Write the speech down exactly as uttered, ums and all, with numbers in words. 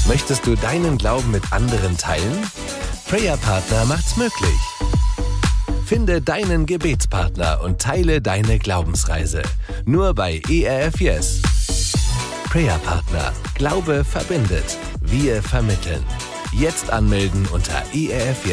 Möchtest du deinen Glauben mit anderen teilen? Prayer Partner macht's möglich. Finde deinen Gebetspartner und teile deine Glaubensreise. Nur bei E R F Yes. Prayer Partner. Glaube verbindet. Wir vermitteln. Jetzt anmelden unter E R F